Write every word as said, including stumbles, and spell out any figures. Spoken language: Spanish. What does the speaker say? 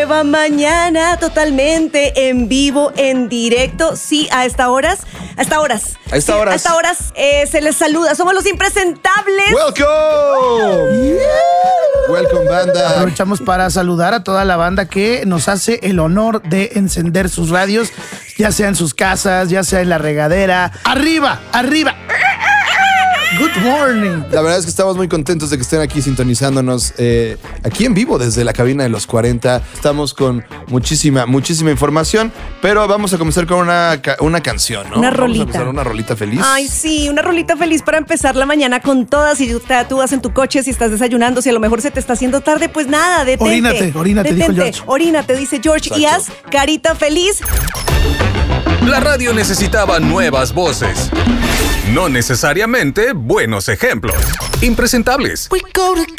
nueva mañana totalmente en vivo, en directo. Sí, a estas horas, a estas horas. A estas sí, horas. A estas horas eh, se les saluda. Somos los impresentables. ¡Welcome! Yeah. Welcome, banda. Aprovechamos para saludar a toda la banda que nos hace el honor de encender sus radios, ya sea en sus casas, ya sea en la regadera. ¡Arriba! ¡Arriba! Good morning. La verdad es que estamos muy contentos de que estén aquí sintonizándonos eh, aquí en vivo desde la cabina de los cuarenta. Estamos con muchísima, muchísima información, pero vamos a comenzar con una, una canción, ¿no? Una Vamos rolita. a empezar una rolita feliz. Ay, sí, una rolita feliz para empezar la mañana con todas. Si te, tú vas en tu coche, si estás desayunando, si a lo mejor se te está haciendo tarde, pues nada, detente. Orínate, orínate, detente, dijo George. Orínate, dice George, Exacto. y haz carita feliz. La radio necesitaba nuevas voces, no necesariamente buenos ejemplos. Impresentables.